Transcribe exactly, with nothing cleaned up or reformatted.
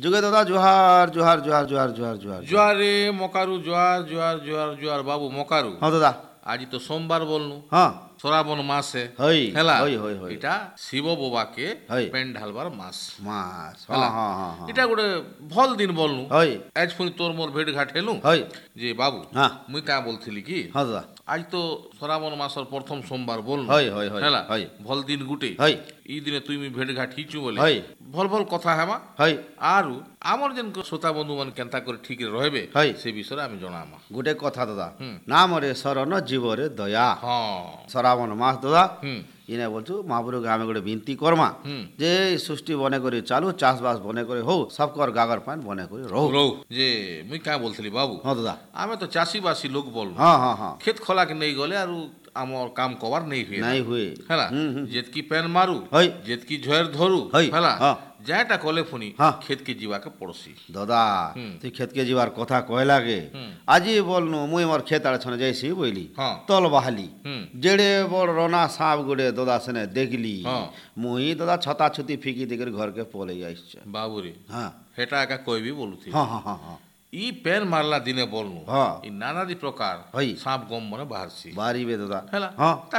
जुगे दादा जुहार जुहार जुहार जुहार जुहार जुहार जुआरे मोकारू जुआर जुआर जुआर जुआर बाबू मोकारू हाँ दादा आज तो सोमवार बोलनु हाँ শ্রাবণ মাসে হই হেলা হই হই হই এটা শিব বাবাকে হই পেন ঢালবার মাস মাস হেলা হ্যাঁ হ্যাঁ হ্যাঁ হ্যাঁ এটা গোটে ভাল দিন বলনু হই আজ পুনি তোর মোর ভেট ঘাট হেলু হই যে বাবু হ্যাঁ মুই কা বলছিলি কি হ্যাঁ দাদা আজ তো শ্রাবণ মাসের প্রথম সোমবার বলনু হই হই হই হেলা হই ভাল দিন গুটে হই এই দিনে তুই মি ভেট ঘাট হিচু বলে হই ভাল ভাল কথা হেমা হই আরু আমার যেন শ্রোতা বন্ধু মানে কেনতা করে ঠিক রহবে হই সে বিষয়ে আমি জনামা গোটে কথা দাদা হুম। নামরে শরণ জীবরে দয়া হ্যাঁ শ্রাবণ মাস দাদা হুম ইনে বলছু মহাপুরুকে আমি গোটে বিনতি করমা হুম যে এই সৃষ্টি বনে করে চালু চাষবাস বনে করে হো সবকর গাগর পান বনে করে রহু রৌ যে মুই কা বলছিলি বাবু হ্যাঁ দাদা আমি তো চাষীবাসী লোক বলবো হ্যাঁ হ্যাঁ হ্যাঁ ক্ষেত খোলাকে নেই গলে আর আমার কাম কবার নেই হুয়ে নাই হুয়ে হেলা হুম, হুম। যেতকি পেন মারু হই যেতকি ঝয়ের ধরু হই, হেলা হ্যাঁ। যাটা কলে ফুনি হ্যাঁ। ক্ষেতকে জীবাকে পড়ছি দাদা হুম। তুই ক্ষেতকে যাবার কথা কয় লাগে হুম। আজি বলনু মুই মোর ক্ষেত আড়ে ছনে যাইছি বইলি হ্যাঁ। তল বাহালি হুম যেড়ে বড় রনা সাপ গুড়ে দাদা সেনে দেখলি হ্যাঁ। মুই দাদা ছতা ছুতি ফিকি দিকে ঘরকে পলে যাইছে বাবুরে হ্যাঁ হেটা একা কইবি বলুথি হ্যাঁ হ্যাঁ হ্যাঁ হ্যাঁ ই পেন মারলা দিনে বলনু হ্যাঁ। ই নানাদি প্রকার হই। সাপ গম মনে বাহারছি বাড়িবে দাদা হেলা হ্যাঁ তা